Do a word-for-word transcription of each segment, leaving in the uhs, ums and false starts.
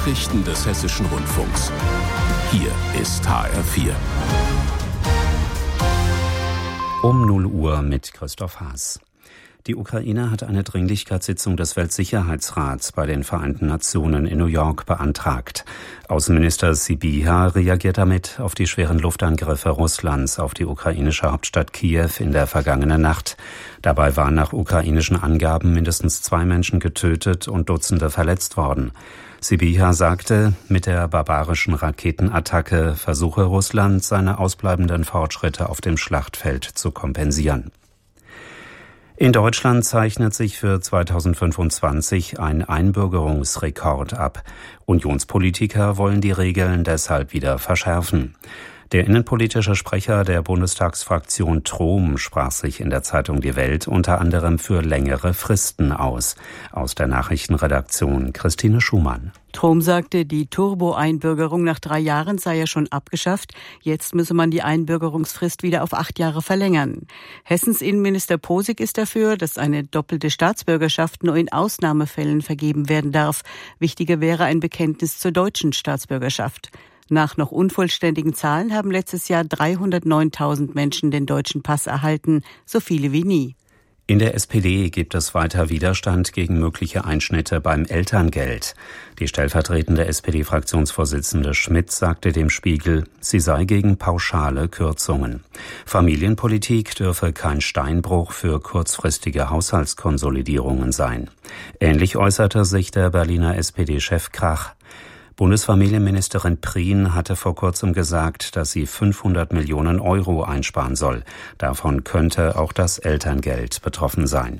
Nachrichten des Hessischen Rundfunks. Hier ist H R vier. Um null Uhr mit Christoph Haas. Die Ukraine hat eine Dringlichkeitssitzung des Weltsicherheitsrats bei den Vereinten Nationen in New York beantragt. Außenminister Sybiha reagiert damit auf die schweren Luftangriffe Russlands auf die ukrainische Hauptstadt Kiew in der vergangenen Nacht. Dabei waren nach ukrainischen Angaben mindestens zwei Menschen getötet und Dutzende verletzt worden. Sybiha sagte, mit der barbarischen Raketenattacke versuche Russland, seine ausbleibenden Fortschritte auf dem Schlachtfeld zu kompensieren. In Deutschland zeichnet sich für zweitausendfünfundzwanzig ein Einbürgerungsrekord ab. Unionspolitiker wollen die Regeln deshalb wieder verschärfen. Der innenpolitische Sprecher der Bundestagsfraktion Trom sprach sich in der Zeitung Die Welt unter anderem für längere Fristen aus. Aus der Nachrichtenredaktion Christine Schumann. Trom sagte, die Turbo-Einbürgerung nach drei Jahren sei ja schon abgeschafft. Jetzt müsse man die Einbürgerungsfrist wieder auf acht Jahre verlängern. Hessens Innenminister Posig ist dafür, dass eine doppelte Staatsbürgerschaft nur in Ausnahmefällen vergeben werden darf. Wichtiger wäre ein Bekenntnis zur deutschen Staatsbürgerschaft. Nach noch unvollständigen Zahlen haben letztes Jahr dreihundertneuntausend Menschen den deutschen Pass erhalten, so viele wie nie. In der S P D gibt es weiter Widerstand gegen mögliche Einschnitte beim Elterngeld. Die stellvertretende S P D-Fraktionsvorsitzende Schmidt sagte dem Spiegel, sie sei gegen pauschale Kürzungen. Familienpolitik dürfe kein Steinbruch für kurzfristige Haushaltskonsolidierungen sein. Ähnlich äußerte sich der Berliner S P D-Chef Krach. Bundesfamilienministerin Prien hatte vor kurzem gesagt, dass sie fünfhundert Millionen Euro einsparen soll. Davon könnte auch das Elterngeld betroffen sein.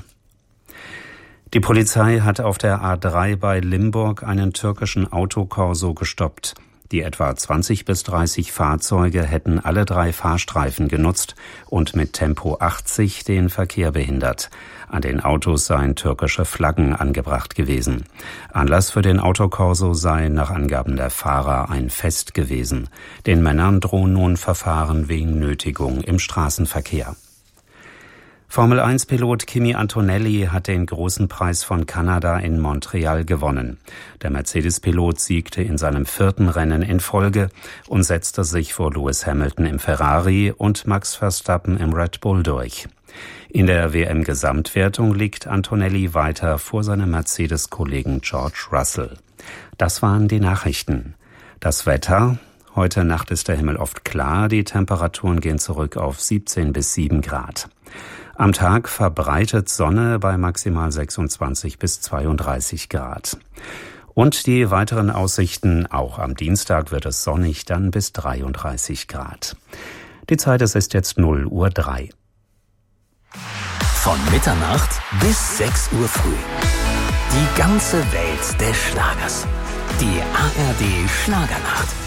Die Polizei hat auf der A drei bei Limburg einen türkischen Autokorso gestoppt. Die etwa zwanzig bis dreißig Fahrzeuge hätten alle drei Fahrstreifen genutzt und mit Tempo achtzig den Verkehr behindert. An den Autos seien türkische Flaggen angebracht gewesen. Anlass für den Autokorso sei nach Angaben der Fahrer ein Fest gewesen. Den Männern drohen nun Verfahren wegen Nötigung im Straßenverkehr. Formel eins Pilot Kimi Antonelli hat den großen Preis von Kanada in Montreal gewonnen. Der Mercedes-Pilot siegte in seinem vierten Rennen in Folge und setzte sich vor Lewis Hamilton im Ferrari und Max Verstappen im Red Bull durch. In der W M-Gesamtwertung liegt Antonelli weiter vor seinem Mercedes-Kollegen George Russell. Das waren die Nachrichten. Das Wetter: Heute Nacht ist der Himmel oft klar, die Temperaturen gehen zurück auf siebzehn bis sieben Grad. Am Tag verbreitet Sonne bei maximal sechsundzwanzig bis zweiunddreißig Grad. Und die weiteren Aussichten: Auch am Dienstag wird es sonnig, dann bis dreiunddreißig Grad. Die Zeit, es ist jetzt null Uhr drei. Von Mitternacht bis sechs Uhr früh. Die ganze Welt des Schlagers. Die A R D Schlagernacht.